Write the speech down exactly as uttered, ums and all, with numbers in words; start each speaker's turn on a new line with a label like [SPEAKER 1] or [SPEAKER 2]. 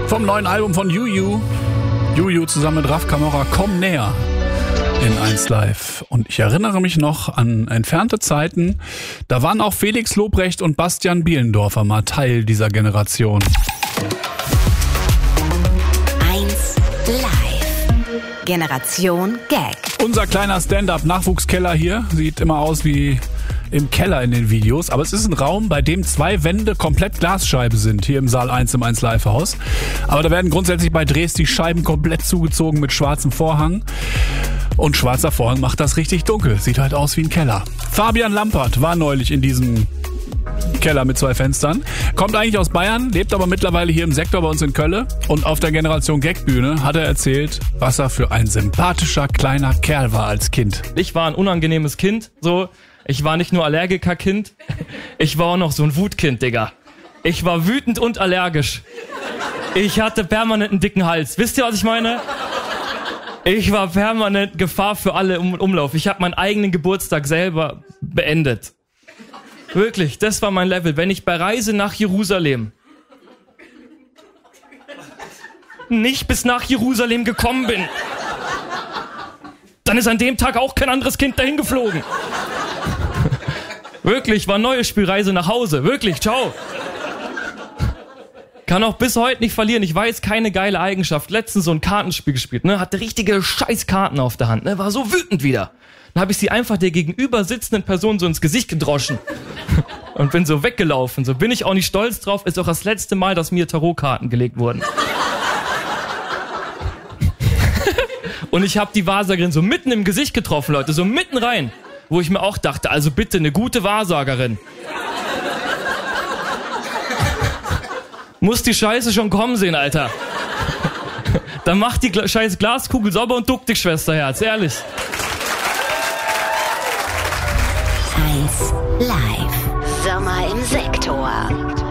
[SPEAKER 1] Vom neuen Album von Juju. Juju zusammen mit Raf Camora, Komm näher in eins Live. Und ich erinnere mich noch an entfernte Zeiten, da waren auch Felix Lobrecht und Bastian Bielendorfer mal Teil dieser Generation.
[SPEAKER 2] eins Live. Generation Gag.
[SPEAKER 1] Unser kleiner Stand-up-Nachwuchskeller hier sieht immer aus wie im Keller in den Videos, aber es ist ein Raum, bei dem zwei Wände komplett Glasscheibe sind, hier im Saal eins im eins Live Haus. Aber da werden grundsätzlich bei Drehs die Scheiben komplett zugezogen mit schwarzem Vorhang. Und schwarzer Vorhang macht das richtig dunkel, sieht halt aus wie ein Keller. Fabian Lampert war neulich in diesem Keller mit zwei Fenstern, kommt eigentlich aus Bayern, lebt aber mittlerweile hier im Sektor bei uns in Köln. Und auf der Generation Gag Bühne hat er erzählt, was er für ein sympathischer kleiner Kerl war als Kind.
[SPEAKER 3] Ich war ein unangenehmes Kind, so. Ich war nicht nur Allergiker-Kind, ich war auch noch so ein Wutkind, Digga. Ich war wütend und allergisch. Ich hatte permanent einen dicken Hals. Wisst ihr, was ich meine? Ich war permanent Gefahr für alle im Umlauf. Ich habe meinen eigenen Geburtstag selber beendet. Wirklich, das war mein Level. Wenn ich bei Reise nach Jerusalem nicht bis nach Jerusalem gekommen bin, dann ist an dem Tag auch kein anderes Kind dahin geflogen. Wirklich, war ein neues Spiel, Reise nach Hause. Wirklich, ciao. Kann auch bis heute nicht verlieren. Ich weiß, keine geile Eigenschaft. Letztens so ein Kartenspiel gespielt, ne? Hatte richtige Scheißkarten auf der Hand, ne? War so wütend wieder. Dann habe ich sie einfach der gegenüber sitzenden Person so ins Gesicht gedroschen. Und bin so weggelaufen. So bin ich auch nicht stolz drauf. Ist auch das letzte Mal, dass mir Tarotkarten gelegt wurden. Und ich habe die Wahrsagerin so mitten im Gesicht getroffen, Leute. So mitten rein. Wo ich mir auch dachte, also bitte eine gute Wahrsagerin. Muss die Scheiße schon kommen sehen, Alter. Dann mach die Gla- scheiß Glaskugel sauber und duck dich, Schwesterherz, ehrlich.
[SPEAKER 2] eins Live. Sommer im Sektor.